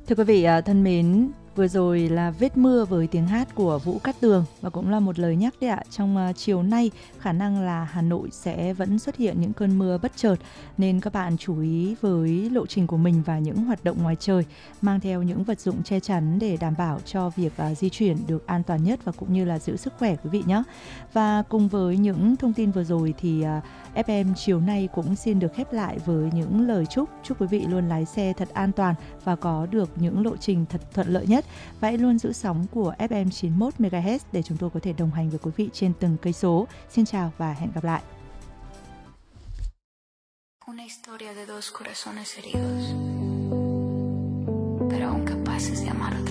Thưa quý vị thân mến, vừa rồi là Vết mưa với tiếng hát của Vũ Cát Tường và cũng là một lời nhắc đấy ạ. Trong chiều nay khả năng là Hà Nội sẽ vẫn xuất hiện những cơn mưa bất chợt, nên các bạn chú ý với lộ trình của mình và những hoạt động ngoài trời, mang theo những vật dụng che chắn để đảm bảo cho việc di chuyển được an toàn nhất và cũng như là giữ sức khỏe quý vị nhé. Và cùng với những thông tin vừa rồi thì FM chiều nay cũng xin được khép lại với những lời chúc quý vị luôn lái xe thật an toàn và có được những lộ trình thật thuận lợi nhất. Và hãy luôn giữ sóng của FM 91 MHz để chúng tôi có thể đồng hành với quý vị trên từng cây số. Xin chào và hẹn gặp lại. Una historia de dos corazones heridos, pero aún capaces de amar.